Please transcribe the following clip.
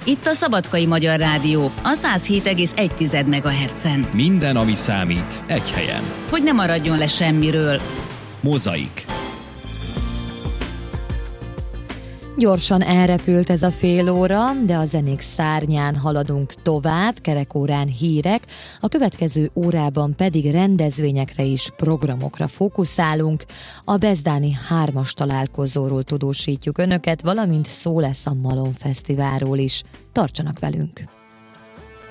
Itt a Szabadkai Magyar Rádió, a 107,1 MHz-en. Minden, ami számít, egy helyen. Hogy ne maradjon le semmiről. Mozaik. Gyorsan elrepült ez a fél óra, de a zenék szárnyán haladunk tovább, kerekórán hírek, a következő órában pedig rendezvényekre és programokra fókuszálunk. A Bezdáni 3-as találkozóról tudósítjuk önöket, valamint szó lesz a Malom Fesztiválról is. Tartsanak velünk!